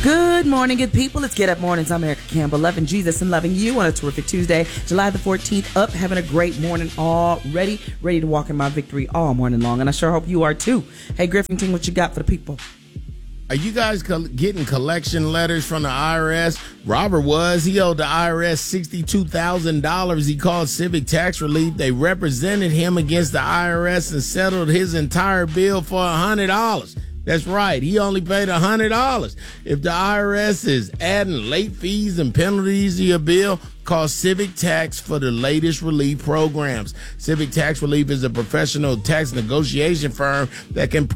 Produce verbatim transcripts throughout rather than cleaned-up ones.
Good morning, good people. It's Get Up Mornings. I'm Erica Campbell, loving Jesus and loving you on a terrific Tuesday, July the fourteenth. Up, having a great morning already, ready to walk in my victory all morning long, and I sure hope you are too. Hey, Griffington, what you got for the people? Are you guys co- getting collection letters from the I R S? Robert was. He owed the I R S sixty-two thousand dollars. He called Civic Tax Relief. They represented him against the I R S and settled his entire bill for one hundred dollars. That's right. He only paid one hundred dollars. If the I R S is adding late fees and penalties to your bill, call Civic Tax for the latest relief programs. Civic Tax Relief is a professional tax negotiation firm that can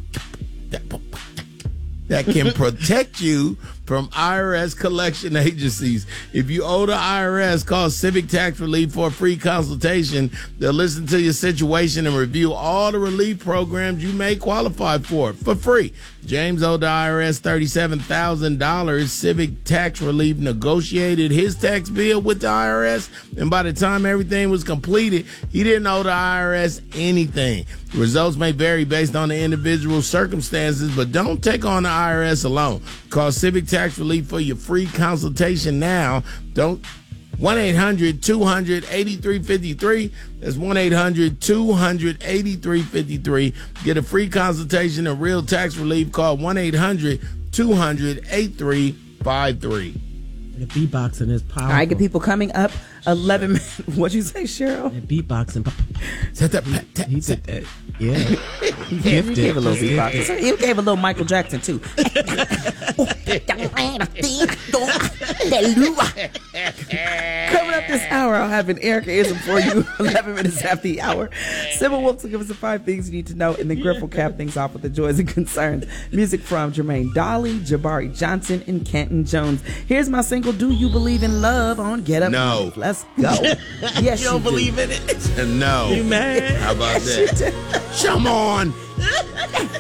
that can protect you from I R S collection agencies. If you owe the I R S, call Civic Tax Relief for a free consultation. They'll listen to your situation and review all the relief programs you may qualify for for free. James owed the I R S thirty-seven thousand dollars. Civic Tax Relief negotiated his tax bill with the I R S, and by the time everything was completed, he didn't owe the I R S anything. Results may vary based on the individual circumstances, but don't take on the I R S alone. Call Civic Tax Relief for your free consultation now. Don't one eight hundred two hundred eighty-three fifty-three. That's one eight hundred two hundred eighty-three fifty-three. Get a free consultation and real tax relief. Call one eight hundred two hundred eighty-three fifty-three. The beatboxing is powerful. All right, good people, coming up eleven minutes. What'd you say, Cheryl? The beatboxing. Set that, He did that. Yeah. Yeah, you gave a little beatbox. You gave a little Michael Jackson, too. Coming up this hour, I'll have an Erica Ism for you. eleven minutes after the hour. Sybil Wilkes will give us the five things you need to know, and then Griff will cap things off with the joys and concerns. Music from Jermaine Dolly, Jabari Johnson, and Canton Jones. Here's my single, Do You Believe in Love, on Get Up. No. Let's go. Yes, You don't you believe in it? No. You mad? How about that? Come on.